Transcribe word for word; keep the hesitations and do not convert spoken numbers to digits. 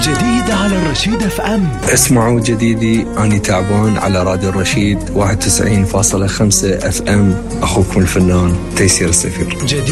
جديد على الرشيد اف ام. اسمعوا جديدي أني تعبان على راديو الرشيد واحد وتسعين فاصلة خمسة اف ام. أخوكم الفنان تيسير السفير. جديد